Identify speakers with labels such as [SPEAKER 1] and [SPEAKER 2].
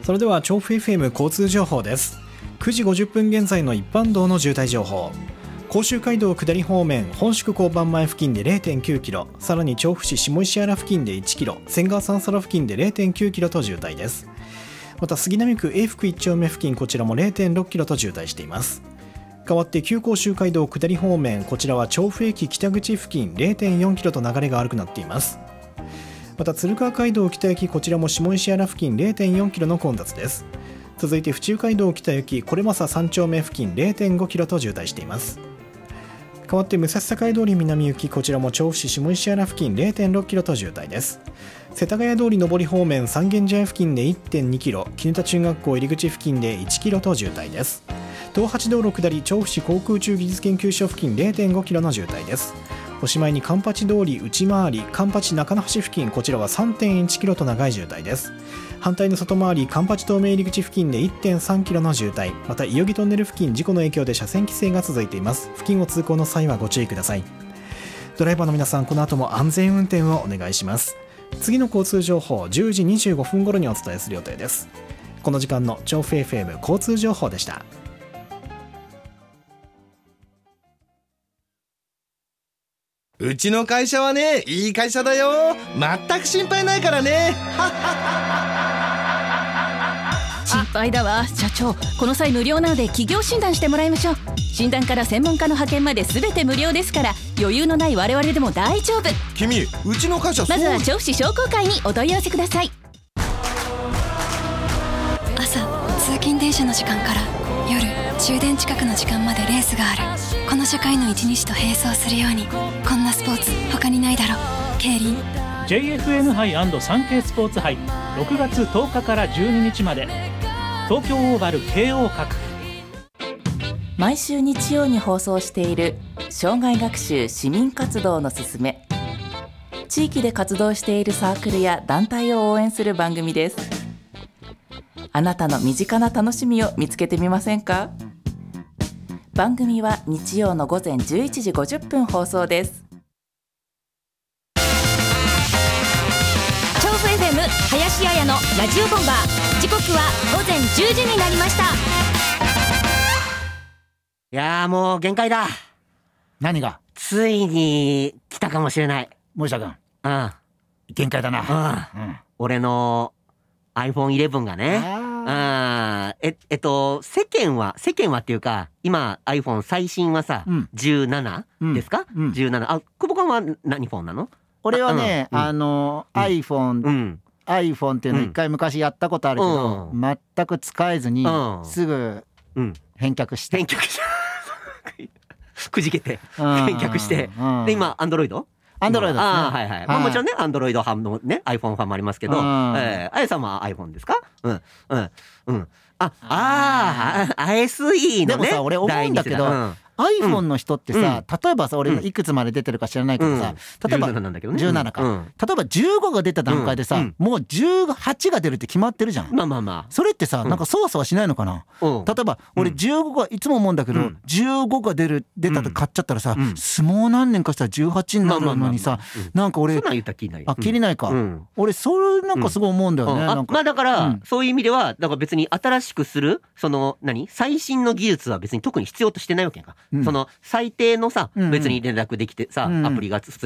[SPEAKER 1] それでは調布 FM 交通情報です。9時50分現在の一般道の渋滞情報。甲州街道下り方面、本宿交番前付近で 0.9 キロ、さらに調布市下石原付近で1キロ、仙川三空付近で 0.9 キロと渋滞です。また杉並区永福1丁目付近、こちらも 0.6 キロと渋滞しています。代わって旧甲州街道下り方面、こちらは調布駅北口付近 0.4 キロと流れが悪くなっています。また鶴川街道北行き、こちらも下石原付近 0.4 キロの混雑です。続いて府中街道北行き是政3丁目付近 0.5 キロと渋滞しています。代わって武蔵境通り南行き、こちらも調布市下石原付近 0.6 キロと渋滞です。世田谷通り上り方面、三軒茶屋付近で 1.2 キロ、絹田中学校入り口付近で1キロと渋滞です。東八道路下り調布市航空宇宙技術研究所付近 0.5 キロの渋滞です。おしまいに環八通り内回り環八中野橋付近、こちらは 3.1 キロと長い渋滞です。反対の外回り環八東名入り口付近で 1.3 キロの渋滞、また伊予木トンネル付近、事故の影響で車線規制が続いています。付近を通行の際はご注意ください。ドライバーの皆さん、この後も安全運転をお願いします。次の交通情報10時25分頃にお伝えする予定です。この時間の調布 FM 交通情報でした。
[SPEAKER 2] うちの会社はね、いい会社だよ。全く心配ないからね。
[SPEAKER 3] 心配だわ。社長、この際無料なので企業診断してもらいましょう。診断から専門家の派遣まで全て無料ですから、余裕のない我々でも大丈夫。
[SPEAKER 2] 君、うちの会社
[SPEAKER 3] まずは調布市商工会にお問い合わせください。
[SPEAKER 4] 朝、通勤電車の時間から夜、終電近くの時間までレースがある。この社会の一日と並走するように、こんなスポーツ他にないだろう。競輪
[SPEAKER 5] JFN 杯&サンケイスポーツ杯、6月10日から12日まで、東京オーバル慶応閣。
[SPEAKER 6] 毎週日曜に放送している障害学習市民活動のすすめ。地域で活動しているサークルや団体を応援する番組です。あなたの身近な楽しみを見つけてみませんか？番組は日曜の午前11時50分放送です。
[SPEAKER 3] 調布 FM 林彩のラジオボンバー、時刻は午前10時になりました。
[SPEAKER 7] いやー、もう限界だ。
[SPEAKER 8] 何が？
[SPEAKER 7] ついに来たかもしれない。
[SPEAKER 8] 森下君、限界だな。
[SPEAKER 7] 俺の iPhone11 がね。世間はっていうか、今 iPhone 最新はさ、17ですか、17。久保君は何フォンなの？
[SPEAKER 8] 俺はね、iPhone っていうの一回昔やったことあるけど、全く使えずにすぐ返却して、
[SPEAKER 7] くじけて返却して、で今アンドロイドですね。もちろんね、アンドロイド派のね iPhone ファンもありますけど、あやさんは iPhone ですか？SE のね。
[SPEAKER 8] でもさ、俺思うんだけど、iPhone の人ってさ、例えばさ、俺いくつまで出てるか知らないけどさ、例えば
[SPEAKER 7] 17なんだけどね。
[SPEAKER 8] 17か。例えば15が出た段階でさ、もう18が出るって決まってるじゃん。それってさ、なんかそわそわしないのかな。例えば俺15がいつも思うんだけど、15が出たと買っちゃったらさ、相撲何年かしたら18になるのにさ、なんか俺、切りないか。俺それなんかすごい思うんだよね。
[SPEAKER 7] まあだからそういう意味では、だから別に新しくするその最新の技術は別に特に必要としてないわけやんか。その最低のさ、別に連絡できてさ、アプリが普通